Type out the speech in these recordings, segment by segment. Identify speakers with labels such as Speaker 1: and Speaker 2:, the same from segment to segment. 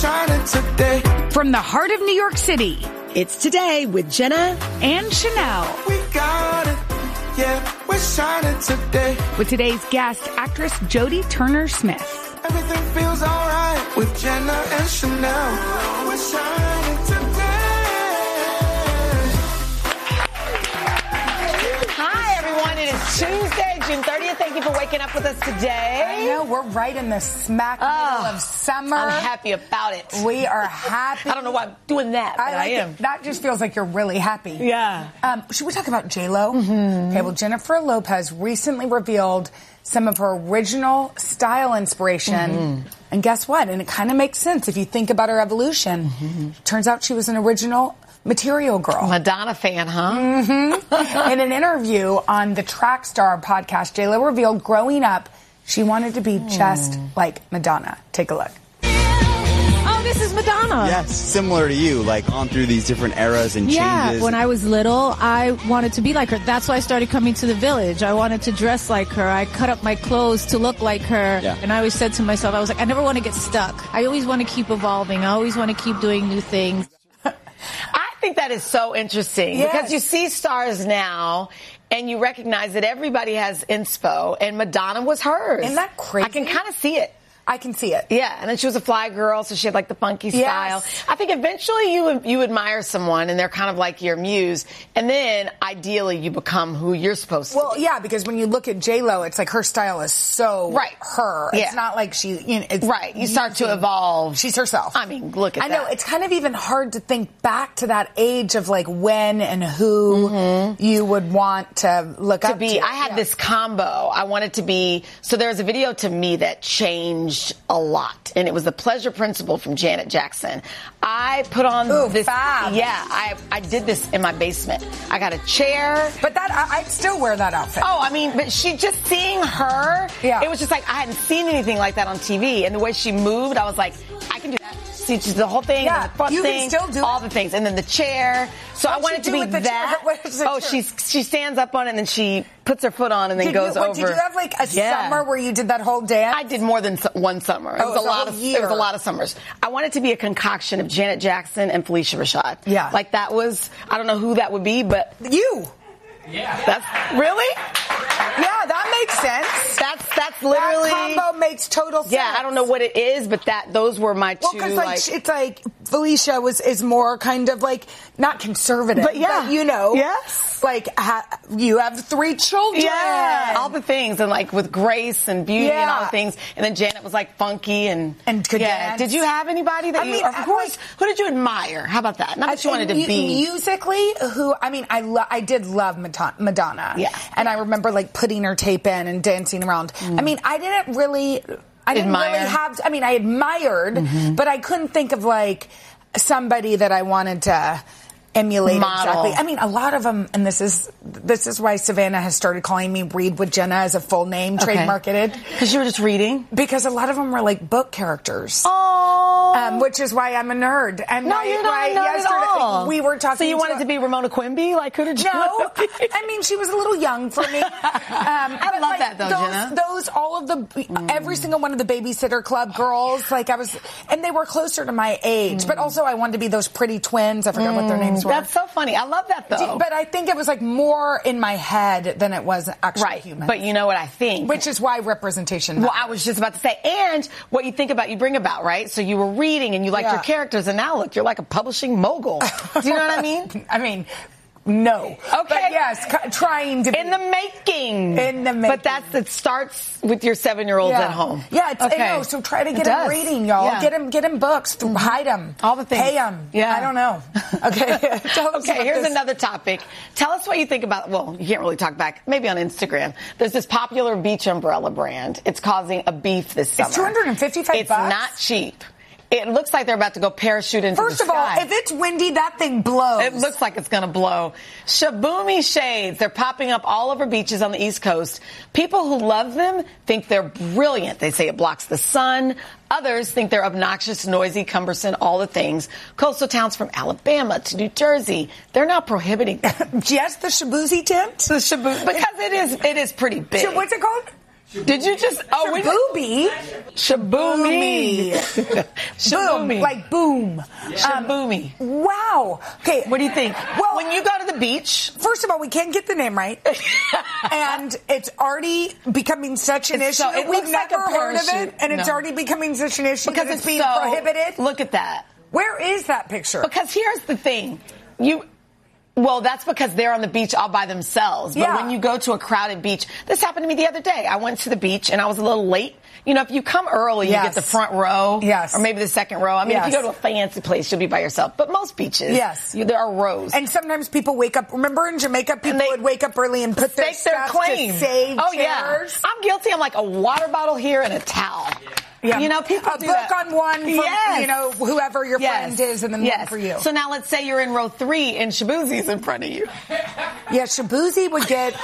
Speaker 1: shining today.
Speaker 2: From the heart of New York City,
Speaker 3: it's Today with Jenna
Speaker 2: and Chanel.
Speaker 1: We got it. Yeah, we're shining today.
Speaker 2: With today's guest, actress Jodie Turner-Smith.
Speaker 1: Everything feels alright with Jenna and Chanel. We're shining today.
Speaker 4: Hi, everyone. It is Tuesday, June 30th. Thank you for waking up with us today.
Speaker 5: I know. We're right in the smack middle of summer.
Speaker 4: I'm happy about it.
Speaker 5: We are happy.
Speaker 4: I don't know why I'm doing that, but I am.
Speaker 5: That just feels like you're really happy.
Speaker 4: Yeah.
Speaker 5: Should we talk about J-Lo?
Speaker 4: Mm-hmm.
Speaker 5: Okay, well, Jennifer Lopez recently revealed some of her original style inspiration. Mm-hmm. And guess what? And it kind of makes sense if you think about her evolution. Mm-hmm. Turns out she was an original Material Girl.
Speaker 4: Madonna fan, huh?
Speaker 5: Mm-hmm. In an interview on the Trackstar podcast, J-Lo revealed growing up, she wanted to be just like Madonna. Take a look.
Speaker 6: Oh, this is Madonna.
Speaker 7: Yes, similar to you, like on through these different eras and changes.
Speaker 6: Yeah, when I was little, I wanted to be like her. That's why I started coming to the Village. I wanted to dress like her. I cut up my clothes to look like her. Yeah. And I always said to myself, I was like, I never want to get stuck. I always want to keep evolving. I always want to keep doing new things.
Speaker 4: I think that is so interesting because you see stars now and you recognize that everybody has inspo and Madonna was hers.
Speaker 5: Isn't that crazy?
Speaker 4: I can kind of see it.
Speaker 5: I can see it.
Speaker 4: Yeah, and then she was a fly girl, so she had like the funky style. I think eventually you admire someone and they're kind of like your muse, and then ideally you become who you're supposed to be.
Speaker 5: Well, yeah, because when you look at J-Lo, it's like her style is so her.
Speaker 4: Yeah.
Speaker 5: It's not like she, it's
Speaker 4: right. You start to evolve.
Speaker 5: She's herself.
Speaker 4: I mean, look at that.
Speaker 5: I know, it's kind of even hard to think back to that age of like when and who you would want to look up to.
Speaker 4: I had this combo. I wanted to be, so there was a video to me that changed a lot, and it was the Pleasure Principle from Janet Jackson. I put on this.
Speaker 5: Fab.
Speaker 4: Yeah, I did this in my basement. I got a chair.
Speaker 5: But I'd still wear that outfit.
Speaker 4: Oh, I mean, but just seeing her, it was just like I hadn't seen anything like that on TV, and the way she moved, I was like, I can do that. See, just the whole thing, the front
Speaker 5: you
Speaker 4: thing,
Speaker 5: can still do
Speaker 4: all the things, and then the chair. So I wanted to be that. She stands up on it and then she puts her foot on and then goes over.
Speaker 5: Did you have like a summer where you did that whole dance?
Speaker 4: I did more than one summer. It was a lot of summers. I wanted to be a concoction of Janet Jackson and Felicia Rashad.
Speaker 5: Yeah,
Speaker 4: like that was. I don't know who that would be, but
Speaker 5: you.
Speaker 4: Yeah, that's really.
Speaker 5: Yeah, that makes sense.
Speaker 4: That's literally
Speaker 5: that combo makes total sense.
Speaker 4: Yeah, I don't know what it is, but those were my two.
Speaker 5: Well, because it's like Felicia is more kind of like not conservative, but you know, like you have 3 children,
Speaker 4: all the things, and like with grace and beauty and all the things, and then Janet was like funky and
Speaker 5: could dance.
Speaker 4: Did you have anybody that who did you admire? How about that? Not that you wanted to be
Speaker 5: musically. I did love Madonna. Yeah, and I remember like putting her tape in and dancing around. I mean, I didn't really have. I mean, I admired, but I couldn't think of like somebody that I wanted to emulate exactly. I mean, a lot of them, and this is why Savannah has started calling me Read with Jenna as a full name, trademarketed.
Speaker 4: Because you were just reading?
Speaker 5: Because a lot of them were like book characters.
Speaker 4: Oh.
Speaker 5: Which is why I'm a nerd. And
Speaker 4: no, you're not a nerd at all.
Speaker 5: We were talking.
Speaker 4: So you wanted to be Ramona Quimby? Like, who did you?
Speaker 5: No, I mean, she was a little young for me.
Speaker 4: I love that though, Jenna.
Speaker 5: Every single one of the Babysitter Club girls, like and they were closer to my age. But also, I wanted to be those pretty twins. I forgot what their names were.
Speaker 4: That's so funny. I love that though.
Speaker 5: But I think it was like more in my head than it was actually human.
Speaker 4: But you know what I think?
Speaker 5: Which is why representation matters.
Speaker 4: Well, I was just about to say, and what you think about, you bring about, right? So you were reading and you liked your characters, and now look, you're like a publishing mogul. Do you know what I mean?
Speaker 5: I mean, no.
Speaker 4: Okay.
Speaker 5: But yes, trying to be.
Speaker 4: In the making.
Speaker 5: But
Speaker 4: it starts with your 7-year-olds at home.
Speaker 5: Yeah, so try to get him reading, y'all. Yeah. Get him books. Hide them.
Speaker 4: All the things.
Speaker 5: Pay them.
Speaker 4: Yeah.
Speaker 5: I don't know. Okay.
Speaker 4: Here's another topic. Tell us what you think about, well, you can't really talk back, maybe on Instagram. There's this popular beach umbrella brand. It's causing a beef this summer.
Speaker 5: It's $255.
Speaker 4: It's not cheap. It looks like they're about to go parachute into the sky.
Speaker 5: First of all, if it's windy, that thing blows.
Speaker 4: It looks like it's going to blow. Shaboomy shades. They're popping up all over beaches on the East Coast. People who love them think they're brilliant. They say it blocks the sun. Others think they're obnoxious, noisy, cumbersome, all the things. Coastal towns from Alabama to New Jersey, they're now prohibiting them.
Speaker 5: Just the Shaboozy tint?
Speaker 4: The Shaboozy, because it is pretty big.
Speaker 5: So what's it called?
Speaker 4: Did you just...
Speaker 5: Shaboomy.
Speaker 4: Shaboomy.
Speaker 5: Boom. Like boom.
Speaker 4: Shaboomy.
Speaker 5: Wow. Okay.
Speaker 4: What do you think? Well, when you go to the beach...
Speaker 5: First of all, we can't get the name right. And it's already becoming such an issue. We've never heard of it. And it's already becoming such an issue because it's being prohibited.
Speaker 4: Look at that.
Speaker 5: Where is that picture?
Speaker 4: Because here's the thing. Well, that's because they're on the beach all by themselves. But when you go to a crowded beach, this happened to me the other day. I went to the beach and I was a little late. You know, if you come early, you get the front row. Or maybe the second row. I mean, if you go to a fancy place, you'll be by yourself. But most beaches, there are rows.
Speaker 5: And sometimes people wake up. Remember in Jamaica, people would wake up early and put their stuff to save chairs?
Speaker 4: I'm guilty. I'm like a water bottle here and a towel.
Speaker 5: Yeah.
Speaker 4: You know, people
Speaker 5: a book on one from, you know, whoever your friend is, and then one for you.
Speaker 4: So now let's say you're in row 3 and Shaboozy's in front of you.
Speaker 5: Yeah, Shaboozy would get...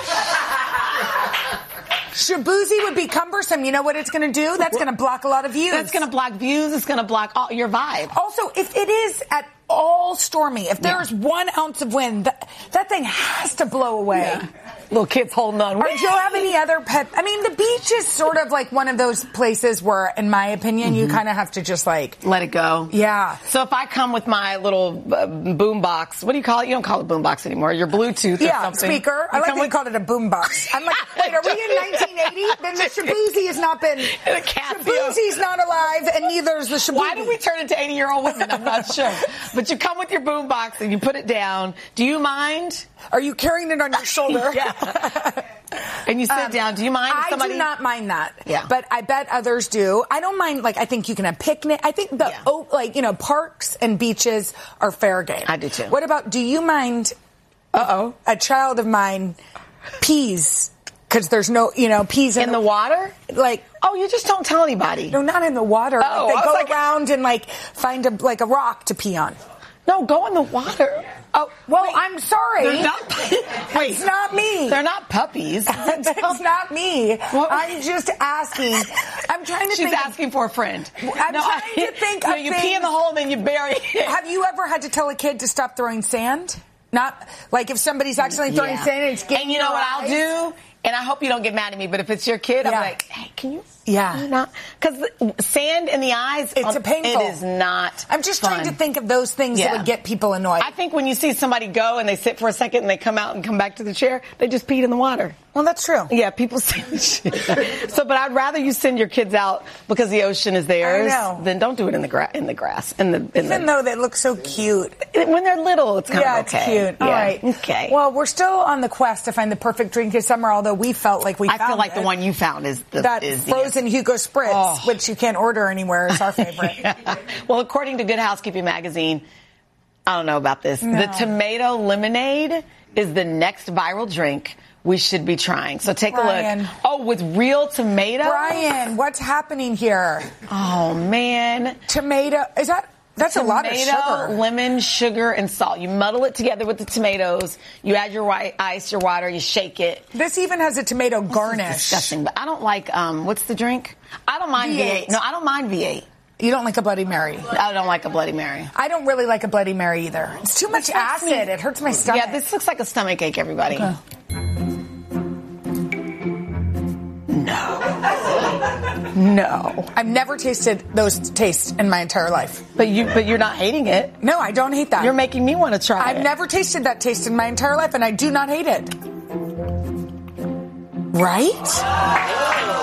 Speaker 5: Shaboozy would be cumbersome. You know what it's going to do? That's going to block a lot of views.
Speaker 4: That's going to block views. It's going to block your vibe.
Speaker 5: Also, if it is at all stormy, if there's 1 ounce of wind, that thing has to blow away.
Speaker 4: Yeah. Little kids holding on.
Speaker 5: Or do you have any other pet? I mean, the beach is sort of like one of those places where, in my opinion, you kind of have to just like...
Speaker 4: let it go.
Speaker 5: Yeah.
Speaker 4: So if I come with my little boom box, what do you call it? You don't call it a boom box anymore. Your Bluetooth or something.
Speaker 5: Speaker. I like that you called it a boom box. I'm like, wait, are we in 1980? Then the Shaboozy has not been... Shaboozy's not alive, and neither is the Shaboozy.
Speaker 4: Why did we turn into 80-year-old women? I'm not sure. But you come with your boom box and you put it down. Do you mind?
Speaker 5: Are you carrying it on your shoulder?
Speaker 4: Yeah. And you sit down. Do you mind?
Speaker 5: I do not mind that.
Speaker 4: Yeah.
Speaker 5: But I bet others do. I don't mind, like, I think you can have picnic. I think parks and beaches are fair game.
Speaker 4: I do too.
Speaker 5: What about, do you mind a child of mine pees? Because there's no, peas
Speaker 4: in the water?
Speaker 5: Like,
Speaker 4: you just don't tell anybody.
Speaker 5: No, not in the water.
Speaker 4: Oh,
Speaker 5: like they go around and like find a rock to pee on.
Speaker 4: No, go in the water.
Speaker 5: Oh, well, wait, I'm sorry.
Speaker 4: Wait.
Speaker 5: It's not me.
Speaker 4: They're not puppies.
Speaker 5: It's not me. I'm just asking. I'm trying to think.
Speaker 4: She's asking for a friend.
Speaker 5: I'm trying to think of
Speaker 4: you pee in the hole and then you bury it.
Speaker 5: Have you ever had to tell a kid to stop throwing sand? Not like if somebody's accidentally throwing sand and it's getting
Speaker 4: And you know what I'll do? And I hope you don't get mad at me, but if it's your kid, I'm like, hey, can you?
Speaker 5: Yeah.
Speaker 4: Because sand in the eyes,
Speaker 5: it's a painful.
Speaker 4: It is not
Speaker 5: I'm just
Speaker 4: fun.
Speaker 5: trying to think of those things that would get people annoyed.
Speaker 4: I think when you see somebody go and they sit for a second and they come out and come back to the chair, they just peed in the water.
Speaker 5: Well, that's true.
Speaker 4: Yeah, people say shit. But I'd rather you send your kids out because the ocean is theirs than don't do it in the grass. Even
Speaker 5: though they look so cute.
Speaker 4: When they're little, it's kind of okay.
Speaker 5: It's cute. All right.
Speaker 4: Okay.
Speaker 5: Well, we're still on the quest to find the perfect drink this summer, although we felt like I
Speaker 4: feel like the one you found is
Speaker 5: frozen Hugo Spritz, which you can't order anywhere, is our favorite.
Speaker 4: Well, according to Good Housekeeping magazine, I don't know about this. No. The tomato lemonade is the next viral drink we should be trying. So take a look. Oh, with real tomato?
Speaker 5: Brian, what's happening here?
Speaker 4: Oh, man.
Speaker 5: Tomato. That's a lot of sugar.
Speaker 4: Lemon, sugar, and salt. You muddle it together with the tomatoes. You add your ice, your water. You shake it.
Speaker 5: This even has a tomato garnish.
Speaker 4: This is disgusting. But I don't like, what's the drink? I don't mind V8. No, I don't mind V8.
Speaker 5: You don't like a Bloody Mary?
Speaker 4: I don't like a Bloody Mary.
Speaker 5: I don't really like a Bloody Mary either. It's too much acid. It hurts my stomach.
Speaker 4: Yeah, this looks like a stomach ache, everybody. Okay. No.
Speaker 5: I've never tasted those tastes in my entire life.
Speaker 4: But you're not hating it.
Speaker 5: No, I don't hate that.
Speaker 4: You're making me want to try it.
Speaker 5: I've never tasted that taste in my entire life, and I do not hate it. Right?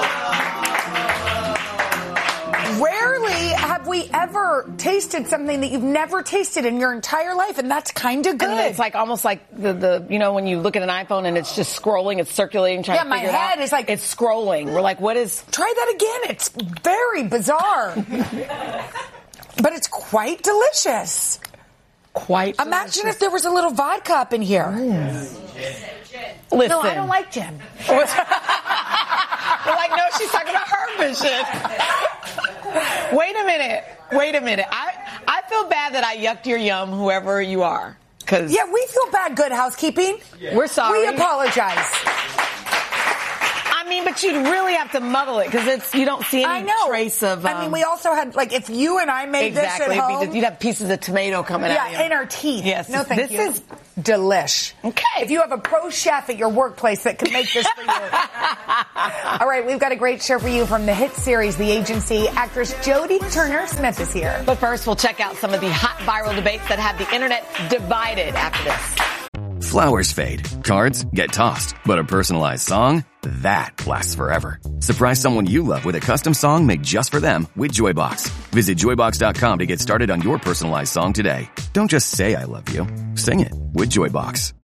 Speaker 5: Rarely have we ever tasted something that you've never tasted in your entire life, and that's kind of good.
Speaker 4: And it's like almost like the when you look at an iPhone and it's just scrolling, it's circulating, trying to figure it out.
Speaker 5: my head is like...
Speaker 4: It's scrolling. We're like, what is...
Speaker 5: Try that again. It's very bizarre. But it's quite delicious. Imagine if there was a little vodka up in here.
Speaker 4: Listen.
Speaker 5: No, I don't like gin.
Speaker 4: We're like, no, she's talking about her vision. Wait a minute. I feel bad that I yucked your yum, whoever you are.
Speaker 5: Yeah, we feel bad, Good Housekeeping.
Speaker 4: We're sorry.
Speaker 5: We apologize.
Speaker 4: I mean, but you'd really have to muddle it because you don't see any trace of.
Speaker 5: I mean, we also had, like, if you and I made this at home.
Speaker 4: You'd have pieces of tomato coming out of you.
Speaker 5: Yeah, in our teeth.
Speaker 4: Yes.
Speaker 5: No, thank you.
Speaker 4: This is
Speaker 5: delish.
Speaker 4: Okay.
Speaker 5: If you have a pro chef at your workplace that can make this for you. All right, we've got a great show for you from the hit series, The Agency. Actress Jodie Turner-Smith is here.
Speaker 4: But first, we'll check out some of the hot viral debates that have the internet divided after this.
Speaker 8: Flowers fade, cards get tossed, but a personalized song, that lasts forever. Surprise someone you love with a custom song made just for them with Joybox. Visit Joybox.com to get started on your personalized song today. Don't just say I love you. Sing it with Joybox.